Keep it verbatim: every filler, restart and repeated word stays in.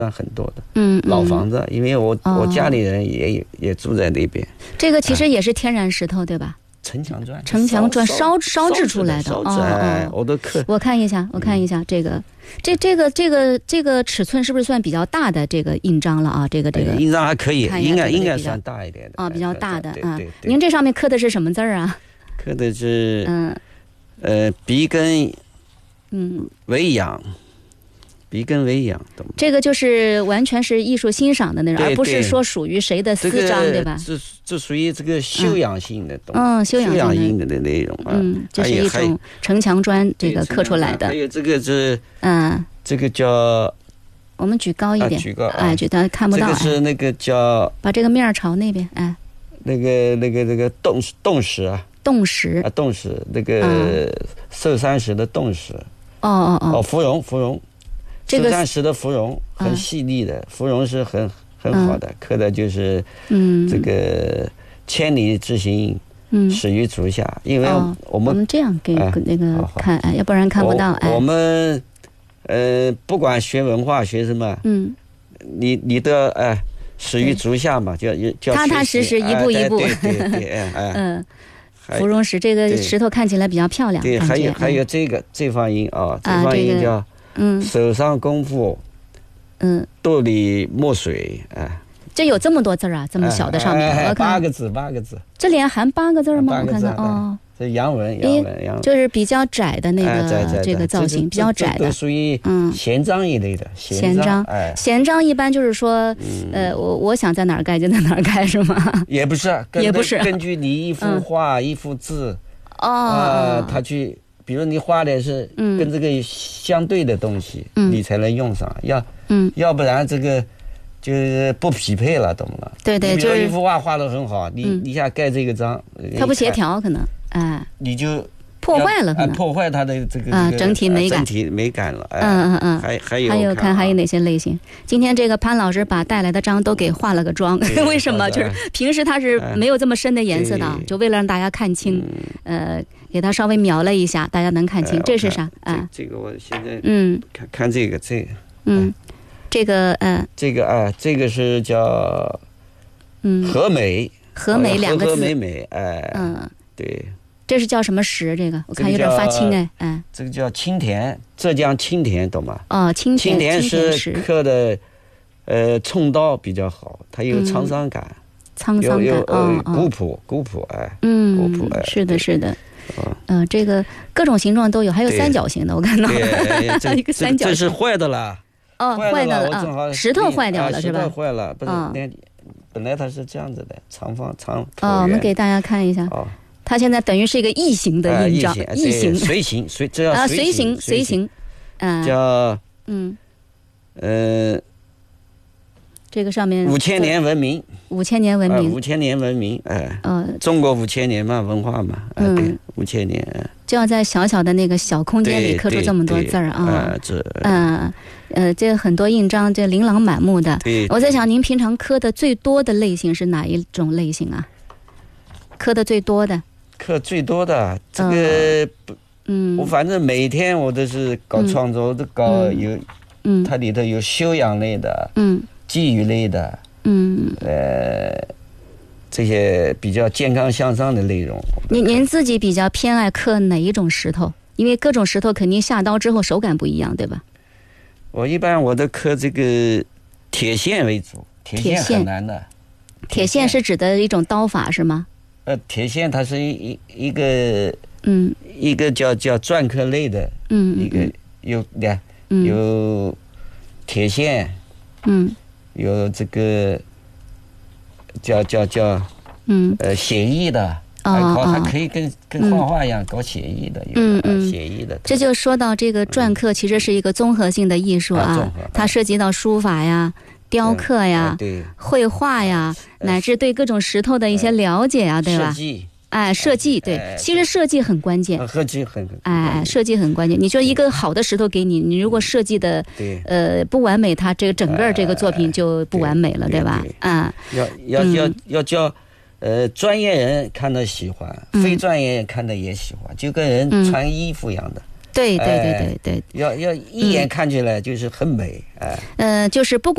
很多的， 嗯， 老房子，因为我、 哦、 我家里人也也住在那边。 这个其实也是天然石头，对吧？ 城墙砖， 城墙砖烧烧制出来的。 哦哦，我都刻。 我看一下，我看一下、嗯、这个，这这个这个这个尺寸是不是算比较大的这个印章了啊？这个这个印章还可以，应该应该算大一点的啊、哦，比较大的啊。 对对对。 您这上面刻的是什么字儿啊？ 刻的是嗯呃鼻根嗯为养。鼻根为养，懂吗？ 这个就是完全是艺术欣赏的那种，而不是说属于谁的私章， 这个、 对吧？ 这这属于这个修养性的东西， 嗯，修养性的内容啊。 嗯，这是一种城墙砖这个刻出来的。 还有这个是， 嗯， 这个叫我们举高一点， 啊、举高， 哎，举到看不到。 这个是那个叫把这个面朝那边，哎， 那个那个那个洞洞石啊， 洞石啊，洞石那个寿山石的洞石。 哦哦哦， 哦，芙蓉芙蓉。 这个寿山石的芙蓉很细腻的，芙蓉是很很好的，刻的就是嗯这个千里之行，嗯，始于足下。因为我们我们这样给那个看，哎，要不然看不到。哎， 我们呃不管学文化学什么，嗯，你你都要哎始于足下嘛，就叫踏踏实实一步一步。 对对对，哎嗯。芙蓉石这个石头看起来比较漂亮。 对，还有还有这个这方音啊，这方音叫。嗯，手上功夫，嗯，肚里墨水，哎， 这有这么多字啊，这么小的上面， 哎哎、 我看八个字，八个字， 这里含八个字吗？我看看哦， 这洋文，洋文，洋文， 就是比较窄的那个、 哎、 这个造型，比较窄的， 都属于嗯闲章一类的。 闲章，哎，闲章一般就是说，嗯、呃，我我想在哪儿盖就在哪儿盖，是吗？ 也不是， 也不是， 根据你一幅画、嗯、一幅字， 哦， 啊，他去。比如你画的是跟这个相对的东西，嗯、你才能用上。要，嗯，要不然这个就是不匹配了，懂吗？ 对对， 就是一幅画画得很好，你你想盖这个章， 它不协调，可能，哎， 你就破坏了，可能破坏它的这个啊整体美感， 整体美感了。 嗯嗯嗯， 还还有还有看还有哪些类型？今天这个潘老师把带来的章都给化了个妆，为什么？就是平时他是没有这么深的颜色的，就为了让大家看清，呃。给它稍微描了一下，大家能看清、呃、这是啥啊？ 这个我现在嗯看看这个这个嗯，这个呃这个啊这个是叫嗯和美和美两个字， 和美美哎嗯对， 这是叫什么石？这个我看有点发青哎哎， 这个叫青田，浙江青田懂吗？ 哦，青田青田是刻的呃冲刀比较好，它有沧桑感， 沧桑感哦古朴古朴哎嗯古朴哎是的是的。嗯、呃，这个各种形状都有，还有三角形的，我看到了一个三角形。 这是坏的了， 哦，坏的了啊，石头坏掉了是吧？ 石头坏了，不是，连本来它是这样子的，长方长。 哦，我们给大家看一下。哦，它现在等于是一个异形的印章，异形随形随这要啊，随形随形， 嗯，叫嗯呃。 这个上面五千年文明， 五千年文明， 五千年文明，哎，呃，中国五千年嘛，文化嘛，嗯，对，五千年， 就要在小小的那个小空间里刻出这么多字儿啊， 这， 嗯，呃，这很多印章，这琳琅满目的。 对， 我在想，您平常刻的最多的类型是哪一种类型啊？刻的最多的？ 刻最多的这个不，嗯，我反正每天我都是搞创作，都搞有，嗯，它里头有修养类的，嗯。技艺类的，嗯，呃，这些比较健康向上的内容。 您您自己比较偏爱刻哪一种石头？因为各种石头肯定下刀之后手感不一样，对吧？ 我一般我都刻这个铁线为主，铁线很难的。 铁线是指的一种刀法是吗？ 呃，铁线它是一一个，嗯，一个叫叫篆刻类的，嗯，一个有两、嗯、有铁线，嗯。有这个叫叫叫嗯呃写意的，哦哦，它可以跟跟画画一样搞写意的，嗯嗯，写意的。 这就说到这个篆刻，其实是一个综合性的艺术啊，它涉及到书法呀、雕刻呀、 对绘画呀，乃至对各种石头的一些了解啊，对吧？ 设计。 哎，设计对，其实设计很关键。 设计很哎，设计很关键。你说一个好的石头给你，你如果设计的呃不完美，它这个整个这个作品就不完美了，对吧？啊， 要要要要叫呃专业人看到喜欢，非专业人看到也喜欢，就跟人穿衣服一样的。 对对对对对， 要要一眼看起来就是很美，哎。 呃，就是不管。